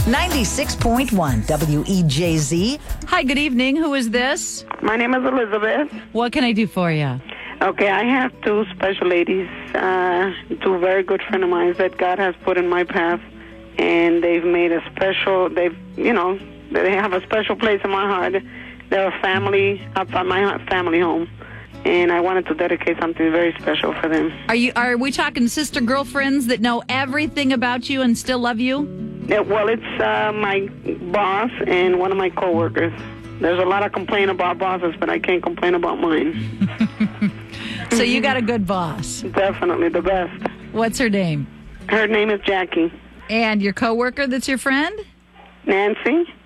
96.1 WEJZ. Hi, good evening. Who is this? My name is Elizabeth. What can I do for you? Okay, I have two special ladies, two very good friends of mine that God has put in my path, and they've made a special, they have a special place in my heart. They're a family outside my family home, and I wanted to dedicate something very special for them. Are we talking sister girlfriends that know everything about you and still love you? Yeah, well, it's my boss and one of my coworkers. There's a lot of complaint about bosses, but I can't complain about mine. So you got a good boss. Definitely the best. What's her name? Her name is Jackie. And your coworker that's your friend? Nancy.